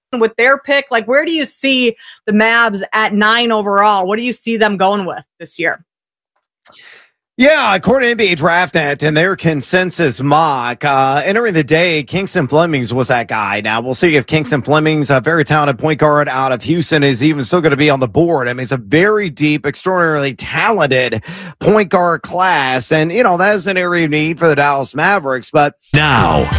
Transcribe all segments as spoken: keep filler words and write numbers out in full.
with their pick? Like, where do you see the Mavs at nine overall? What do you see them going with this year? Yeah, according to N B A DraftNet and their consensus mock, uh, entering the day, Kingston Flemings was that guy. Now, we'll see if Kingston Flemings, a very talented point guard out of Houston, is even still going to be on the board. I mean, it's a very deep, extraordinarily talented point guard class. And, you know, that is an area of need for the Dallas Mavericks. But now,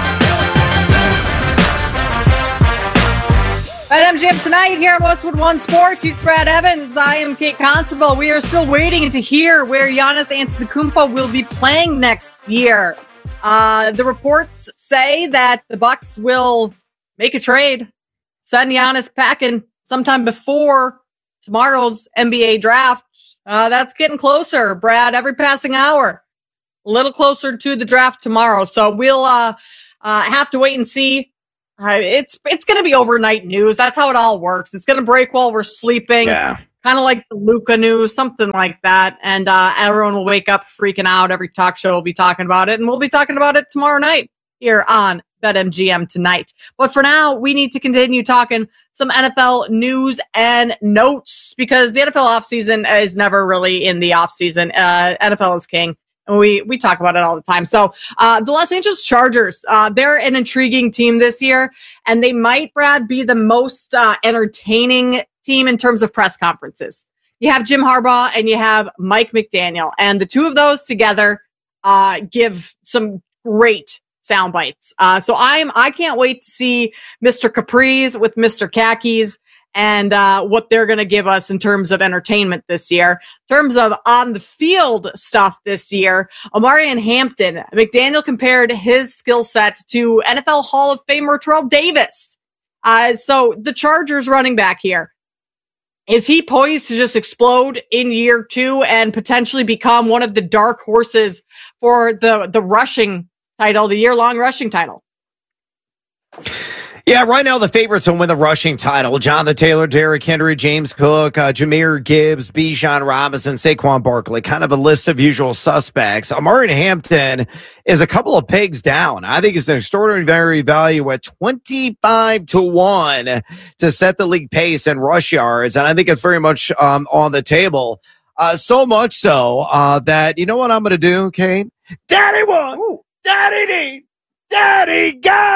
Yeah. Kind of like the Luka news, something like that. And uh, everyone will wake up freaking out. Every talk show will be talking about it. And we'll be talking about it tomorrow night here on BetMGM tonight. But for now, we need to continue talking some N F L news and notes because the N F L offseason is never really in the offseason. Uh, N F L is king. And we, we talk about it all the time. So, uh, the Los Angeles Chargers, uh, they're an intriguing team this year, and they might, Brad, be the most, uh, entertaining team in terms of press conferences. You have Jim Harbaugh and you have Mike McDaniel, and the two of those together, uh, give some great sound bites. Uh, so I'm, I can't wait to see Mister Capri's with Mister Khakis and uh, what they're going to give us in terms of entertainment this year. In terms of on the field stuff this year, Omarion Hampton, McDaniel compared his skill set to N F L Hall of Famer Terrell Davis. Uh, so the Chargers running back here, is he poised to just explode in year two and potentially become one of the dark horses for the, the rushing title, the year-long rushing title? Yeah, right now the favorites to win the rushing title: Jonathan Taylor, Derrick Henry, James Cook, uh, Jahmyr Gibbs, Bijan Robinson, Saquon Barkley. Kind of a list of usual suspects. Omarion Hampton is a couple of pegs down. I think it's an extraordinary value at twenty-five to one to set the league pace in rush yards, and I think it's very much um, on the table. Uh, so much so uh, that, you know what I'm going to do, Kate? Daddy won! Ooh. Daddy need! Daddy got